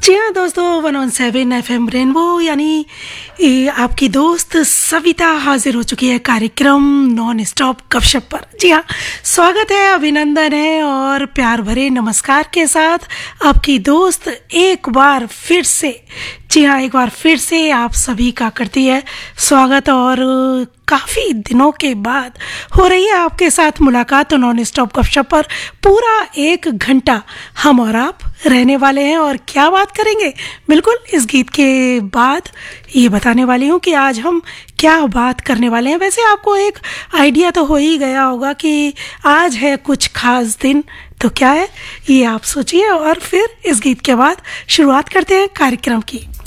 जी हाँ दोस्तों, 107 FM rainbow यानी आपकी दोस्त सविता हाजिर हो चुकी है कार्यक्रम नॉन स्टॉप गपशप पर। जी हाँ, स्वागत है, अभिनंदन है और प्यार भरे नमस्कार के साथ आपकी दोस्त एक बार फिर से आप सभी का करती है स्वागत। और काफ़ी दिनों के बाद हो रही है आपके साथ मुलाकात। तो नॉन स्टॉप गपशप पर पूरा 1 घंटा हम और आप रहने वाले हैं। और क्या बात करेंगे, बिल्कुल इस गीत के बाद ये बताने वाली हूँ कि आज हम क्या बात करने वाले हैं। वैसे आपको एक आइडिया तो हो ही गया होगा कि आज है कुछ खास दिन, तो क्या है ये आप सोचिए और फिर इस गीत के बाद शुरुआत करते हैं कार्यक्रम की।